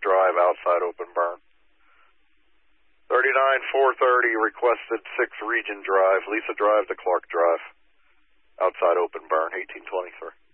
Drive, outside open burn. 39-430 requested 6 Region Drive, Lisa Drive to Clark Drive, outside open burn, 1823.